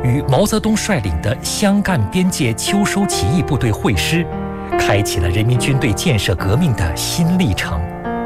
与毛泽东率领的湘赣边界秋收起义部队会师，开启了人民军队建设革命的新历程。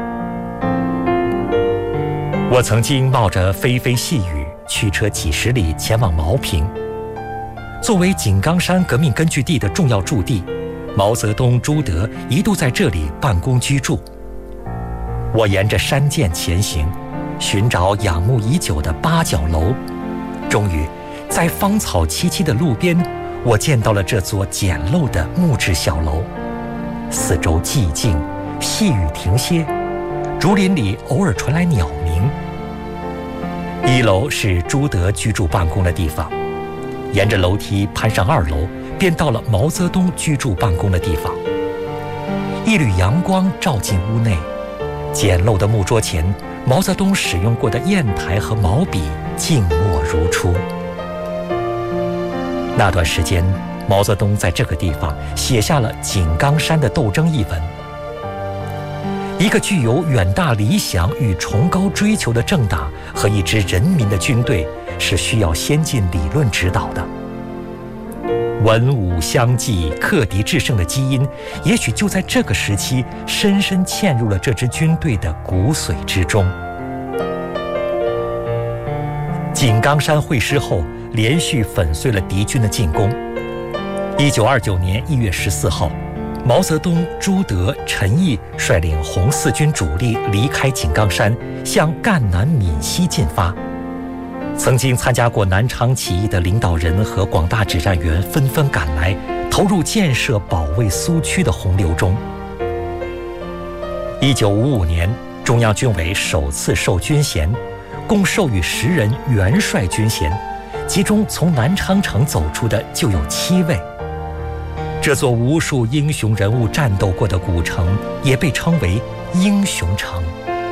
我曾经冒着霏霏细雨，驱车几十里前往茅坪。作为井冈山革命根据地的重要驻地，毛泽东、朱德一度在这里办公居住。我沿着山涧前行，寻找仰慕已久的八角楼。终于在芳草萋萋的路边，我见到了这座简陋的木质小楼。四周寂静，细雨停歇，竹林里偶尔传来鸟鸣。一楼是朱德居住办公的地方，沿着楼梯攀上2楼，便到了毛泽东居住办公的地方。一缕阳光照进屋内，简陋的木桌前，毛泽东使用过的砚台和毛笔静默如初。那段时间，毛泽东在这个地方写下了《井冈山的斗争》一文。一个具有远大理想与崇高追求的政党和一支人民的军队，是需要先进理论指导的。文武相济、克敌制胜的基因，也许就在这个时期深深嵌入了这支军队的骨髓之中。井冈山会师后，连续粉碎了敌军的进攻。1929年1月14号，毛泽东、朱德、陈毅率领红四军主力离开井冈山，向赣南闽西进发。曾经参加过南昌起义的领导人和广大指战员纷纷赶来，投入建设保卫苏区的洪流中。1955年，中央军委首次授军衔，共授予10人元帅军衔，其中从南昌城走出的就有7位。这座无数英雄人物战斗过的古城，也被称为英雄城。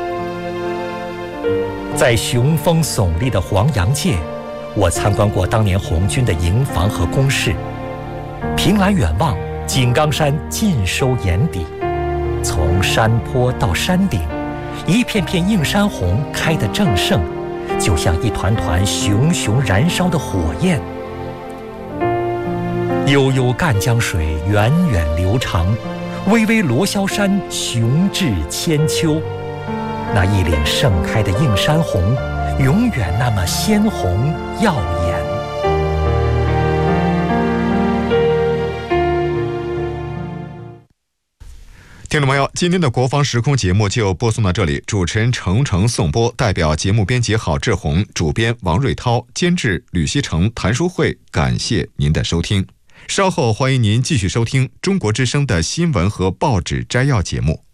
在雄风耸立的黄杨界，我参观过当年红军的营房和工事。凭栏远望，井冈山尽收眼底，从山坡到山顶，一片片映山红开得正盛，就像一团团熊熊燃烧的火焰。悠悠赣江水源远流长，巍巍罗霄山雄峙千秋。那一岭盛开的映山红，永远那么鲜红耀眼。 听众朋友，今天的国防时空节目就播送到这里，主持人程程颂播，代表节目编辑郝志红，主编王瑞涛，监制吕锡成、谭淑慧，感谢您的收听。稍后欢迎您继续收听中国之声的新闻和报纸摘要节目。